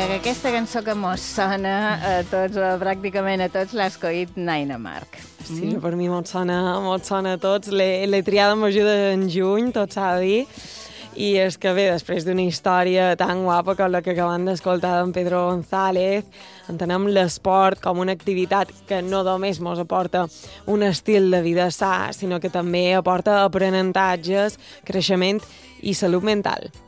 que aquesta cançó que mos sona a tots, pràcticament a tots, l'ha escollit Naina Marc. Sí, per mi mos sona a tots. L'he triada amb ajuda en juny, tot s'ha de dir. I és que bé, després d'una història tan guapa com la que acabem d'escoltar d'en Pedro González, entenem l'esport com una activitat que no només ens aporta un estil de vida sa, sinó que també aporta aprenentatges, creixement i salut mental.